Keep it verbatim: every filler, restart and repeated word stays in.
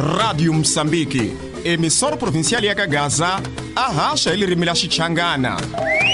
Rádio Moçambique, emissora provincial ya Cagaza, a racha ele rimila Xichangana.